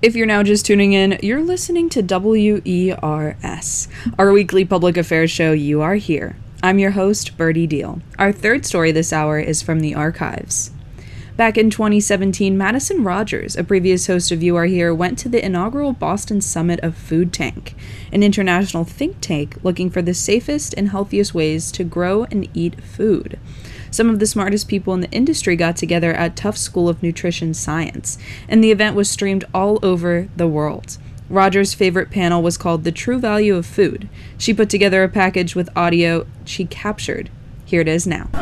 If you're now just tuning in, you're listening to WERS, our weekly public affairs show, You Are Here. I'm your host, Birdie Deal. Our third story this hour is from the archives. Back in 2017, Madison Rogers, a previous host of You Are Here, went to the inaugural Boston Summit of Food Tank, an international think tank looking for the safest and healthiest ways to grow and eat food. Some of the smartest people in the industry got together at Tufts School of Nutrition Science, and the event was streamed all over the world. Rogers' favorite panel was called The True Value of Food. She put together a package with audio she captured. Here it is now.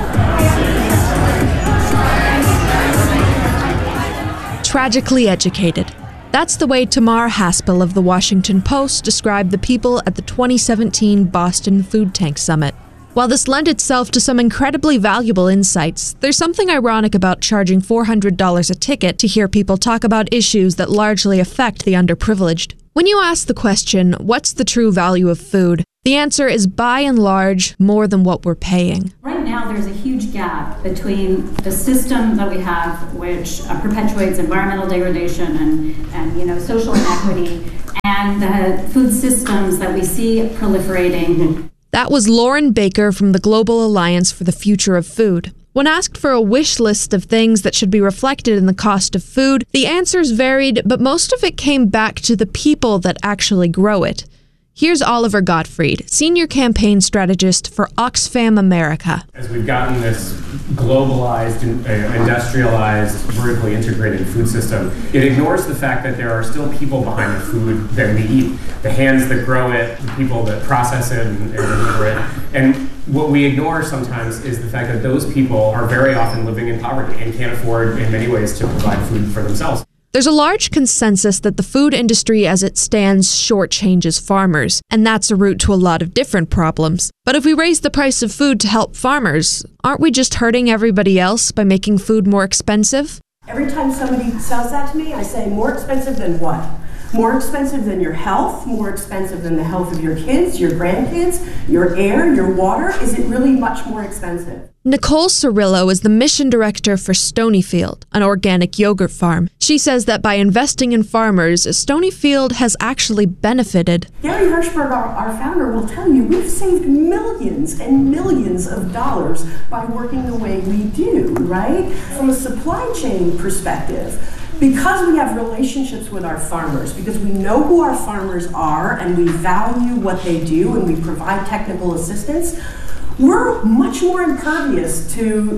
Tragically educated. That's the way Tamar Haspel of the Washington Post described the people at the 2017 Boston Food Tank Summit. While this lent itself to some incredibly valuable insights, there's something ironic about charging $400 a ticket to hear people talk about issues that largely affect the underprivileged. When you ask the question, what's the true value of food? The answer is by and large more than what we're paying. Right now there's a huge gap between the system that we have, which perpetuates environmental degradation and social inequity, and the food systems that we see proliferating. That was Lauren Baker from the Global Alliance for the Future of Food. When asked for a wish list of things that should be reflected in the cost of food, the answers varied, but most of it came back to the people that actually grow it. Here's Oliver Gottfried, senior campaign strategist for Oxfam America. As we've gotten this globalized, industrialized, vertically integrated food system, it ignores the fact that there are still people behind the food that we eat. The hands that grow it, the people that process it and deliver it. And what we ignore sometimes is the fact that those people are very often living in poverty and can't afford, in many ways, to provide food for themselves. There's a large consensus that the food industry as it stands shortchanges farmers, and that's a route to a lot of different problems. But if we raise the price of food to help farmers, aren't we just hurting everybody else by making food more expensive? Every time somebody says that to me, I say, more expensive than what? More expensive than your health, more expensive than the health of your kids, your grandkids, your air, your water? Is it really much more expensive? Nicole Cirillo is the mission director for Stonyfield, an organic yogurt farm. She says that by investing in farmers, Stonyfield has actually benefited. Gary Hirshberg, our founder, will tell you we've saved millions and millions of dollars by working the way we do, right? From a supply chain perspective, because we have relationships with our farmers, because we know who our farmers are and we value what they do and we provide technical assistance, we're much more impervious to,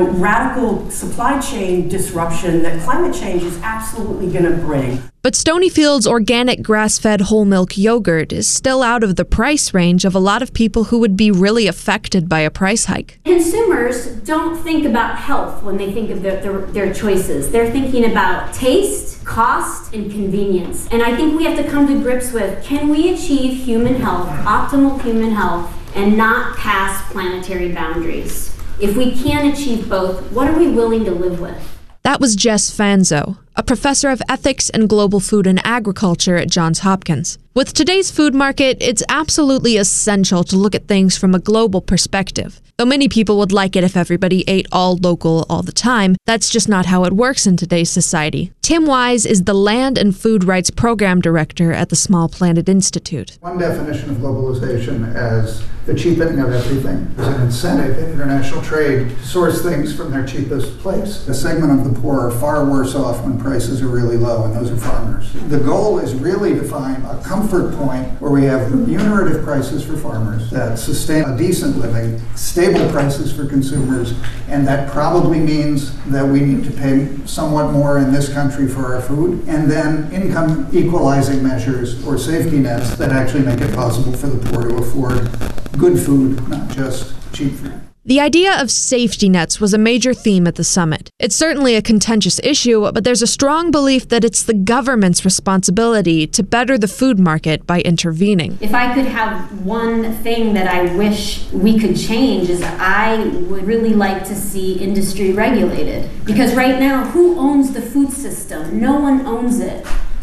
radical supply chain disruption that climate change is absolutely going to bring. But Stonyfield's organic grass-fed whole milk yogurt is still out of the price range of a lot of people who would be really affected by a price hike. Consumers don't think about health when they think of their choices. They're thinking about taste, cost, and convenience. And I think we have to come to grips with, can we achieve human health, optimal human health, and not pass planetary boundaries? If we can achieve both, what are we willing to live with? That was Jess Fanzo, a professor of ethics and global food and agriculture at Johns Hopkins. With today's food market, it's absolutely essential to look at things from a global perspective. Though many people would like it if everybody ate all local all the time, that's just not how it works in today's society. Tim Wise is the Land and Food Rights Program Director at the Small Planet Institute. One definition of globalization as the cheapening of everything is an incentive in international trade to source things from their cheapest place. A segment of the poor are far worse off when prices are really low, and those are farmers. The goal is really to find a comfort point where we have remunerative prices for farmers that sustain a decent living, stable prices for consumers, and that probably means that we need to pay somewhat more in this country for our food, and then income equalizing measures or safety nets that actually make it possible for the poor to afford good food, not just cheap food. The idea of safety nets was a major theme at the summit. It's certainly a contentious issue, but there's a strong belief that it's the government's responsibility to better the food market by intervening. If I could have one thing that I wish we could change is I would really like to see industry regulated. Because right now, who owns the food system? No one owns it.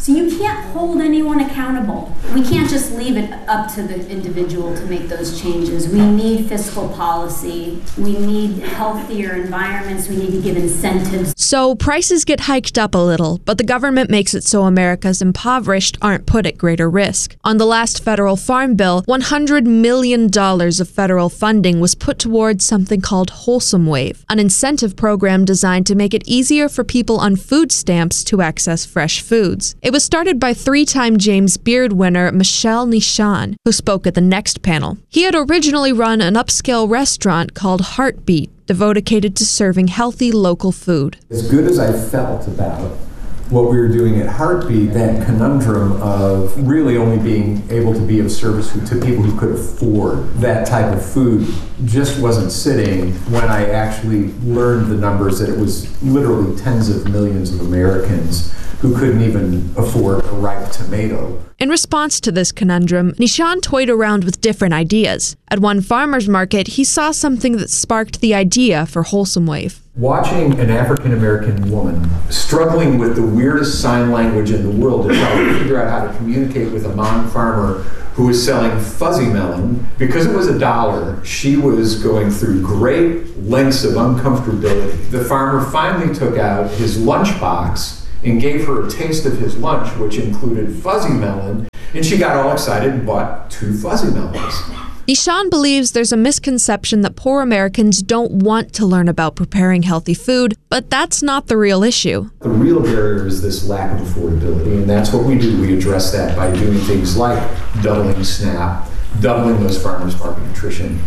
So you can't hold anyone accountable. We can't just leave it up to the individual to make those changes. We need fiscal policy. We need healthier environments. We need to give incentives. So prices get hiked up a little, but the government makes it so America's impoverished aren't put at greater risk. On the last federal farm bill, $100 million of federal funding was put towards something called Wholesome Wave, an incentive program designed to make it easier for people on food stamps to access fresh foods. It was started by three-time James Beard winner Michel Nishan, who spoke at the next panel. He had originally run an upscale restaurant called Heartbeat, devoted to serving healthy local food. As good as I felt about what we were doing at Heartbeat, that conundrum of really only being able to be of service to people who could afford that type of food just wasn't sitting when I actually learned the numbers that it was literally tens of millions of Americans who couldn't even afford a ripe tomato. In response to this conundrum, Nishan toyed around with different ideas. At one farmer's market, he saw something that sparked the idea for Wholesome Wave. Watching an African-American woman struggling with the weirdest sign language in the world to try to figure out how to communicate with a Hmong farmer who was selling fuzzy melon, because it was $1, she was going through great lengths of uncomfortability. The farmer finally took out his lunchbox and gave her a taste of his lunch, which included fuzzy melon, and she got all excited and bought 2 fuzzy melons. Nishan believes there's a misconception that poor Americans don't want to learn about preparing healthy food, but that's not the real issue. The real barrier is this lack of affordability, and that's what we do. We address that by doing things like doubling SNAP, doubling those farmers market nutrition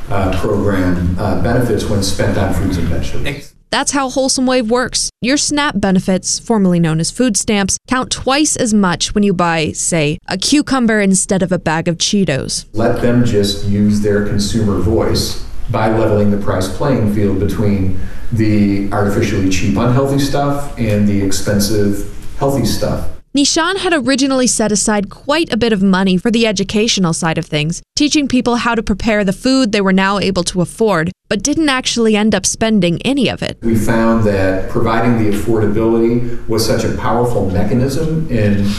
program benefits when spent on fruits and vegetables. That's how Wholesome Wave works. Your SNAP benefits, formerly known as food stamps, count twice as much when you buy, say, a cucumber instead of a bag of Cheetos. Let them just use their consumer voice by leveling the price playing field between the artificially cheap unhealthy stuff and the expensive healthy stuff. Nishan had originally set aside quite a bit of money for the educational side of things, teaching people how to prepare the food they were now able to afford, but didn't actually end up spending any of it. We found that providing the affordability was such a powerful mechanism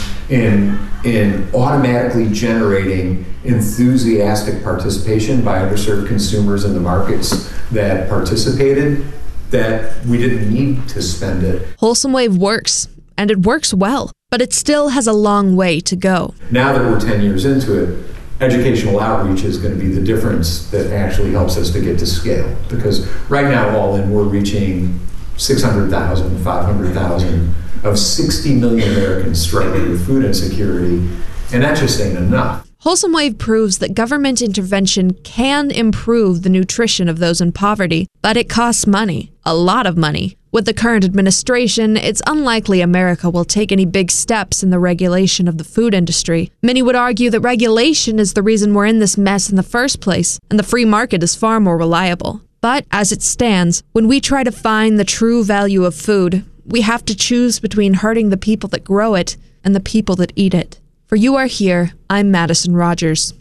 in automatically generating enthusiastic participation by underserved consumers in the markets that participated, that we didn't need to spend it. Wholesome Wave works, and it works well. But it still has a long way to go. Now that we're 10 years into it, educational outreach is going to be the difference that actually helps us to get to scale. Because right now, all in, we're reaching 600,000, 500,000 of 60 million Americans struggling with food insecurity, and that just ain't enough. Wholesome Wave proves that government intervention can improve the nutrition of those in poverty, but it costs money, a lot of money. With the current administration, it's unlikely America will take any big steps in the regulation of the food industry. Many would argue that regulation is the reason we're in this mess in the first place, and the free market is far more reliable. But as it stands, when we try to find the true value of food, we have to choose between hurting the people that grow it and the people that eat it. For You Are Here, I'm Madison Rogers.